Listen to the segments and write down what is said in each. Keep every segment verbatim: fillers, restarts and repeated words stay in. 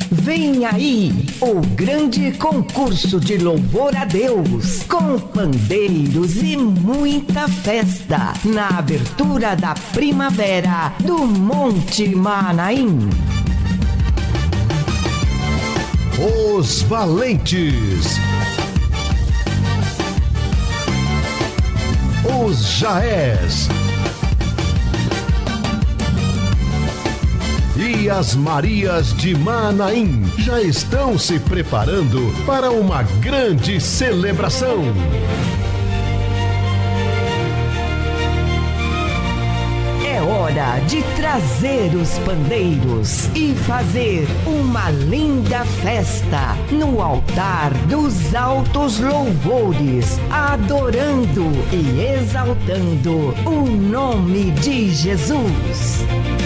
Vem aí o grande concurso de louvor a Deus, com pandeiros e muita festa, na abertura da primavera do Monte Manaim. Os Valentes, os Jaés e as Marias de Manaim já estão se preparando para uma grande celebração. É hora de trazer os pandeiros e fazer uma linda festa no altar dos altos louvores, adorando e exaltando o nome de Jesus.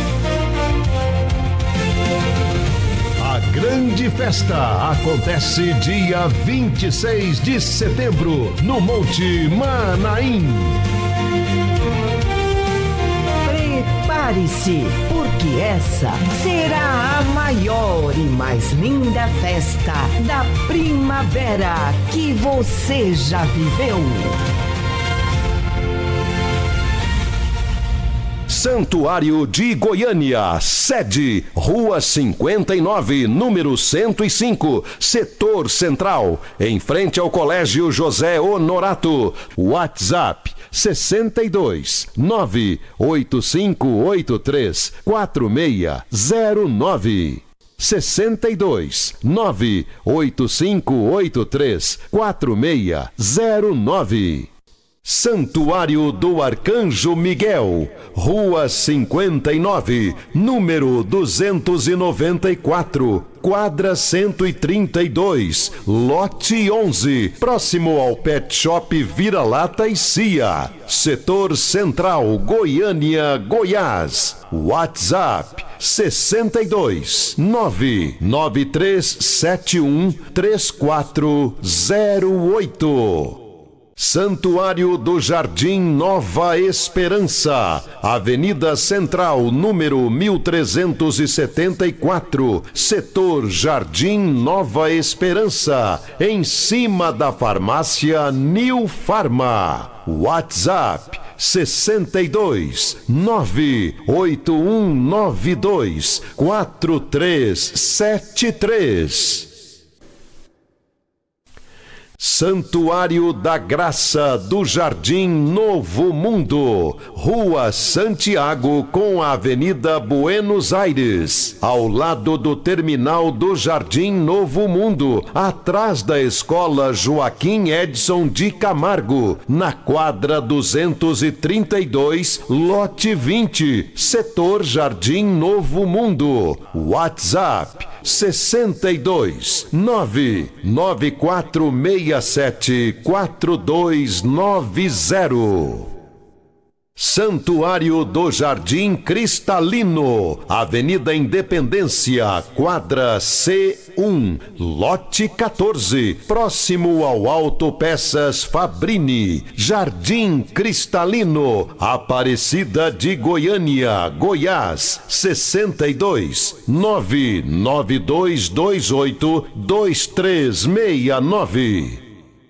A grande festa acontece dia vinte e seis de setembro no Monte Manaim. Prepare-se, porque essa será a maior e mais linda festa da primavera que você já viveu. Santuário de Goiânia, sede, Rua cinquenta e nove, número cento e cinco, Setor Central, em frente ao Colégio José Honorato. WhatsApp sessenta e dois, nove oito cinco oito três, quatro seis zero nove. sessenta e dois, nove oito cinco oito três, quatro seis zero nove. Santuário do Arcanjo Miguel, Rua cinquenta e nove, número duzentos e noventa e quatro, quadra cento e trinta e dois, lote onze, próximo ao Pet Shop Vira-Lata e Cia, Setor Central, Goiânia, Goiás. WhatsApp sessenta e dois, nove nove três sete um três quatro zero oito. Santuário do Jardim Nova Esperança, Avenida Central, número mil trezentos e setenta e quatro, Setor Jardim Nova Esperança, em cima da farmácia New Farma. WhatsApp sessenta e dois, nove oito um nove dois, quatro três sete três. Santuário da Graça do Jardim Novo Mundo, Rua Santiago com a Avenida Buenos Aires, ao lado do terminal do Jardim Novo Mundo, atrás da Escola Joaquim Edson de Camargo, na quadra duzentos e trinta e dois, lote vinte, Setor Jardim Novo Mundo. WhatsApp sessenta e dois, nove nove quatro seis sete quatro dois nove zero. Santuário do Jardim Cristalino, Avenida Independência, quadra C um, lote quatorze, próximo ao Autopeças Fabrini. Jardim Cristalino, Aparecida de Goiânia, Goiás. Sessenta e dois, nove nove dois dois oito dois três seis nove.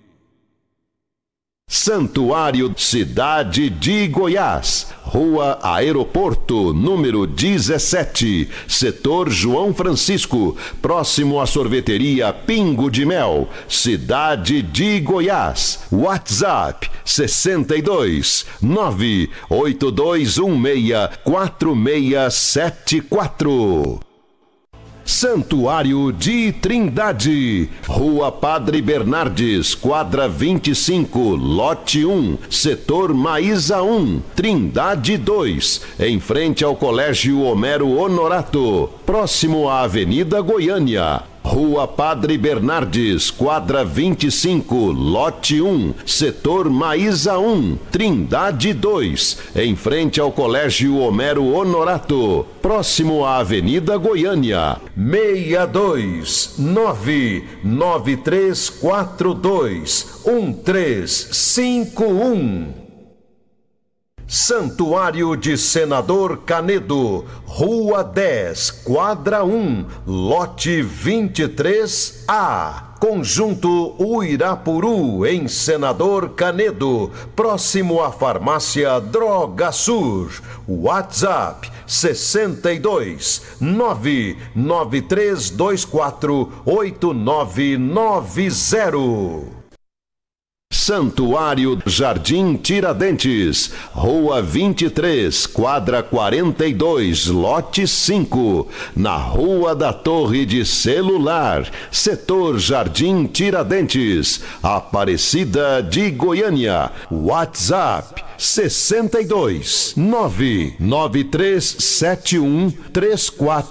Santuário Cidade de Goiás, Rua Aeroporto, número dezessete, Setor João Francisco, próximo à sorveteria Pingo de Mel, Cidade de Goiás. WhatsApp sessenta e dois, nove oito dois um seis quatro seis sete quatro. Santuário de Trindade, Rua Padre Bernardes, quadra vinte e cinco, lote um, Setor Maísa um, Trindade dois, em frente ao Colégio Homero Honorato, próximo à Avenida Goiânia. Rua Padre Bernardes, quadra vinte e cinco, lote um, Setor Maísa um, Trindade dois, em frente ao Colégio Homero Honorato, próximo à Avenida Goiânia. seis dois nove nove três quatro dois um três cinco um. Santuário de Senador Canedo, Rua dez, Quadra um, Lote vinte e três A. Conjunto Uirapuru, em Senador Canedo, próximo à farmácia Droga Sur. WhatsApp sessenta e dois, nove nove três dois quatro oito nove nove zero. Santuário Jardim Tiradentes, Rua vinte e três, Quadra quarenta e dois, Lote cinco, na Rua da Torre de Celular, Setor Jardim Tiradentes, Aparecida de Goiânia. WhatsApp sessenta e dois, nove nove três sete um três quatro